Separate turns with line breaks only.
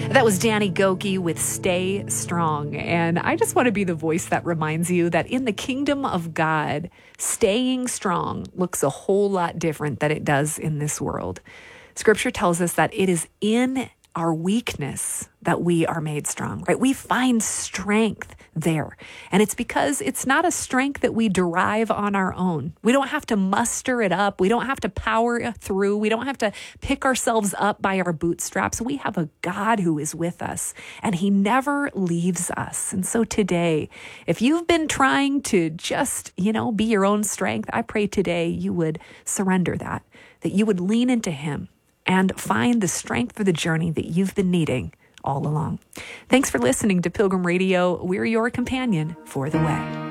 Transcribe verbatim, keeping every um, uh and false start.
That was Danny Gokey with Stay Strong. And I just want to be the voice that reminds you that in the kingdom of God, staying strong looks a whole lot different than it does in this world. Scripture tells us that it is in our weakness that we are made strong, right? We find strength there. And it's because it's not a strength that we derive on our own. We don't have to muster it up. We don't have to power through. We don't have to pick ourselves up by our bootstraps. We have a God who is with us, and he never leaves us. And so today, if you've been trying to just, you know, be your own strength, I pray today you would surrender that, that you would lean into him and find the strength for the journey that you've been needing all along. Thanks for listening to Pilgrim Radio. We're your companion for the way.